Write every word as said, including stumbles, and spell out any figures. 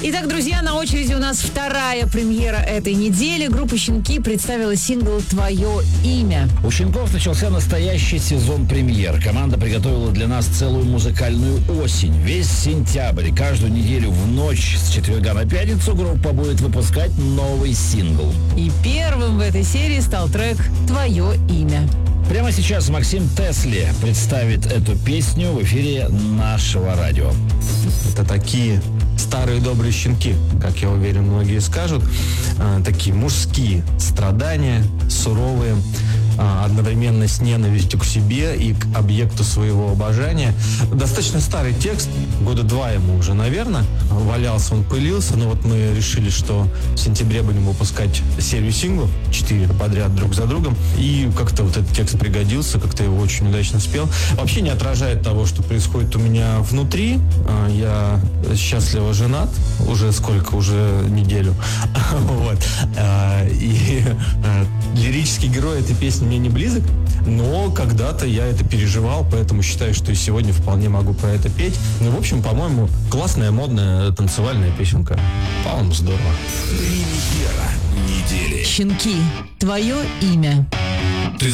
Итак, друзья, на очереди у нас вторая премьера этой недели. Группа «Щенки» представила сингл «Твое имя». У «Щенков» начался настоящий сезон премьер. Команда приготовила для нас целую музыкальную осень. Весь сентябрь, каждую неделю в ночь с четверга на пятницу группа будет выпускать новый сингл. И первым в этой серии стал трек «Твое имя». Прямо сейчас Максим Тесли представит эту песню в эфире нашего радио. Это такие старые добрые щенки, как я уверен, многие скажут. А, такие мужские страдания, суровые, а, одновременно с ненавистью к себе и к объекту своего обожания. Достаточно старый текст, года два ему уже, наверное. Валялся он, пылился, но вот мы решили, что в сентябре будем выпускать серию синглов, четыре подряд друг за другом. И как-то вот этот текст пригодился, как-то его очень удачно спел. Вообще не отражает того, что происходит у меня внутри. Я счастливо женат, уже сколько, уже неделю. Вот. И лирический герой этой песни мне не близок, но когда-то я это переживал, поэтому считаю, что и сегодня вполне могу про это петь. Ну, в общем, по-моему, классная, модная, танцевальная песенка. По-моему, здорово. Премьера недели. «Щенки. Твое имя». Ты